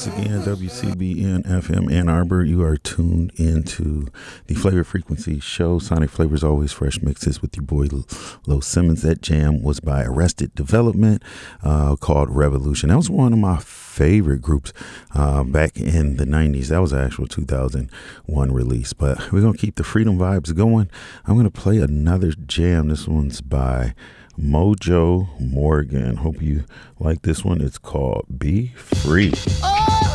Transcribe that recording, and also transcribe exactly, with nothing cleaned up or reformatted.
once again, W C B N F M Ann Arbor. You are tuned into the Flavor Frequency Show. Sonic Flavors, always fresh mixes with your boy Lo Simmons. That jam was by Arrested Development uh, called Revolution. That was one of my favorite groups uh, back in the nineties. That was an actual two thousand one release. But we're going to keep the freedom vibes going. I'm going to play another jam. This one's by Mojo Morgan. Hope you like this one. It's called Be Free.